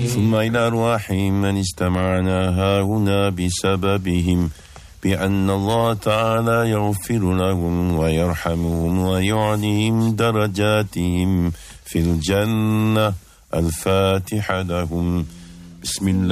ثم إلى أرواح من استمعنا هاهنا بسببهم بأن الله تعالى يغفر لهم ويرحمهم ويعليهم درجاتهم في الجنة. الفاتحة لهم. بسم الله.